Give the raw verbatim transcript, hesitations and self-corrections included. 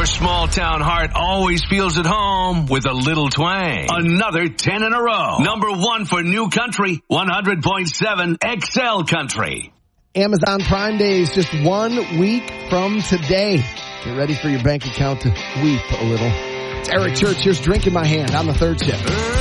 Your small town heart always feels at home with a little twang. Another ten in a row. Number one for new country, one hundred point seven X L Country. Amazon Prime Day is just one week from today. Get ready for your bank account to weep a little. It's Eric Church. Here's Drink in My Hand on the third shift.